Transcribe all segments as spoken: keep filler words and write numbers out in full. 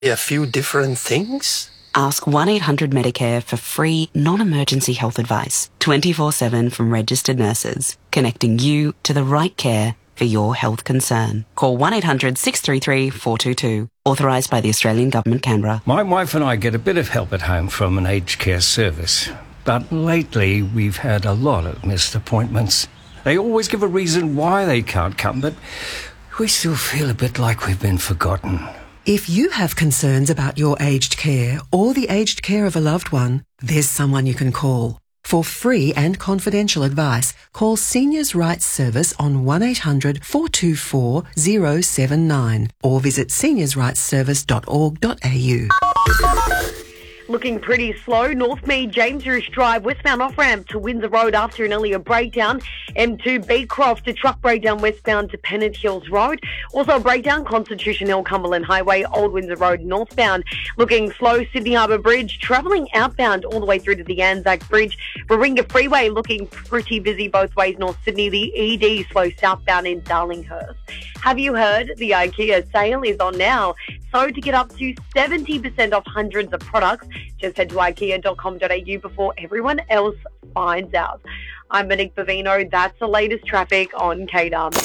A few different things? Ask one eight hundred Medicare for free, non-emergency health advice, twenty-four seven from registered nurses, connecting you to the right care for your health concern. Call one eight hundred six three three four two two. Authorised by the Australian Government, Canberra. My wife and I get a bit of help at home from an aged care service. But lately, we've had a lot of missed appointments. They always give a reason why they can't come, but we still feel a bit like we've been forgotten. If you have concerns about your aged care or the aged care of a loved one, there's someone you can call. For free and confidential advice, call Seniors' Rights Service on one eight hundred four two four zero seven nine or visit seniors rights service dot org dot a u. Looking pretty slow. North Mead, James Roosh Drive, westbound off-ramp to Windsor Road after an earlier breakdown. M two Beecroft, a truck breakdown westbound to Pennant Hills Road. Also a breakdown, Constitution Hill, Cumberland Highway, Old Windsor Road northbound. Looking slow, Sydney Harbour Bridge, travelling outbound all the way through to the Anzac Bridge. Warringah Freeway looking pretty busy both ways, North Sydney. The E D slow southbound in Darlinghurst. Have you heard the IKEA sale is on now? So to get up to seventy percent off hundreds of products, just head to ikea dot com dot a u before everyone else finds out. I'm Monique Bavino. That's the latest traffic on K D A R.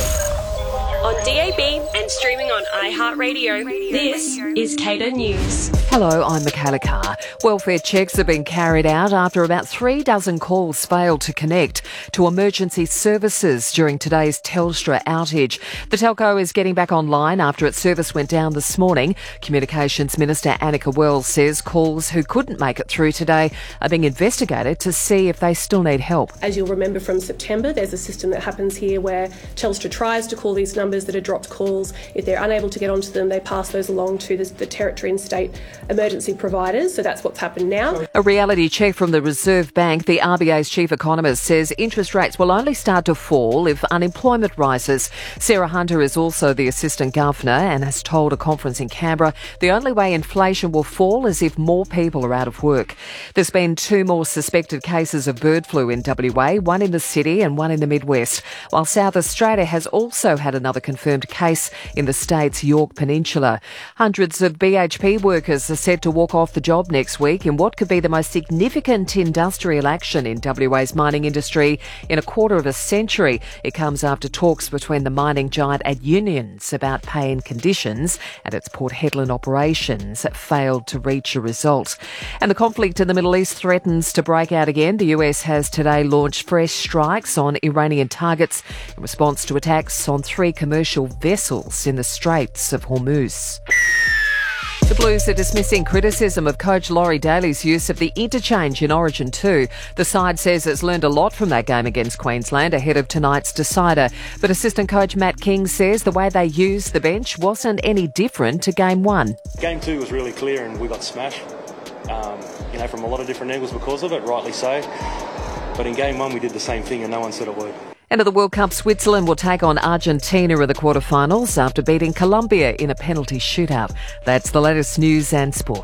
On D A B and streaming on iHeartRadio, this is K D A News. Hello, I'm Michaela Carr. Welfare checks have been carried out after about three dozen calls failed to connect to emergency services during today's Telstra outage. The telco is getting back online after its service went down this morning. Communications Minister Annika Wells says calls who couldn't make it through today are being investigated to see if they still need help. As you'll remember from September, there's a system that happens here where Telstra tries to call these numbers that are dropped calls. If they're unable to get onto them, they pass those along to the, the territory and state emergency providers. So that's what's happened now. A reality check from the Reserve Bank. The R B A's chief economist says interest rates will only start to fall if unemployment rises. Sarah Hunter is also the assistant governor and has told a conference in Canberra the only way inflation will fall is if more people are out of work. There's been two more suspected cases of bird flu in W A, one in the city and one in the Midwest, while South Australia has also had another confirmed case in the state's York Peninsula. Hundreds of B H P workers are set to walk off the job next week in what could be the most significant industrial action in W A's mining industry in a quarter of a century. It comes after talks between the mining giant and unions about pay and conditions and its Port Hedland operations failed to reach a result. And the conflict in the Middle East threatens to break out again. The U S has today launched fresh strikes on Iranian targets in response to attacks on three commercial vessels in the Straits of Hormuz. The Blues are dismissing criticism of coach Laurie Daly's use of the interchange in Origin two. The side says it's learned a lot from that game against Queensland ahead of tonight's decider. But assistant coach Matt King says the way they used the bench wasn't any different to game one. Game two was really clear and we got smashed, um, you know, from a lot of different angles because of it, rightly so. But in game one we did the same thing and no one said a word. And at the World Cup, Switzerland will take on Argentina in the quarterfinals after beating Colombia in a penalty shootout. That's the latest news and sport.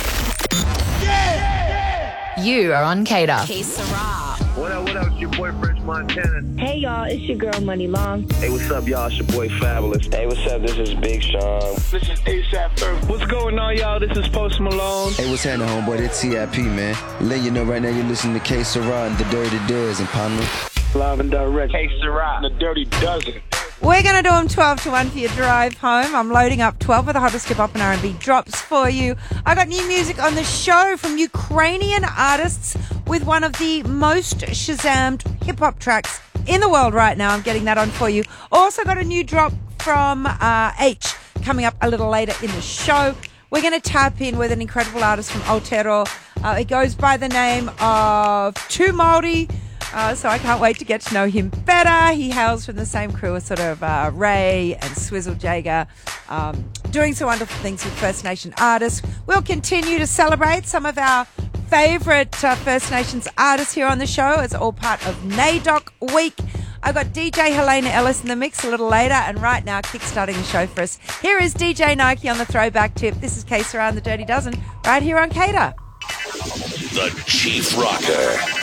Yeah! You are on K D A R. K Sarah. What up, what up? It's your boy French Montana. Hey, y'all. It's your girl Money Long. Hey, what's up, y'all? It's your boy Fabulous. Hey, what's up? This is Big Sean. This is ASAP Ferg. What's going on, y'all? This is Post Malone. Hey, what's happening, homeboy? It's T I P, man. Let you know right now you're listening to K Sarah and the Dirty Dozen, partner. Live and direct. K Sarah. The Dirty Dozen. We're going to do them twelve to one for your drive home. I'm loading up twelve of the hottest hip-hop and R and B drops for you. I got new music on the show from Ukrainian artists with one of the most Shazammed hip-hop tracks in the world right now. I'm getting that on for you. Also got a new drop from uh, H coming up a little later in the show. We're going to tap in with an incredible artist from Aotearoa. Uh, it goes by the name of Too Māori. Uh, so I can't wait to get to know him better. He hails from the same crew as sort of uh, Ray and Swizzle Jager, um, doing some wonderful things with First Nation artists. We'll continue to celebrate some of our favourite uh, First Nations artists here on the show. It's all part of NAIDOC Week. I've got D J Helena Ellis in the mix a little later, and right now, kickstarting the show for us, here is D J Nike on the throwback tip. This is K Sarah and the Dirty Dozen, right here on K D A R. The Chief Rocker.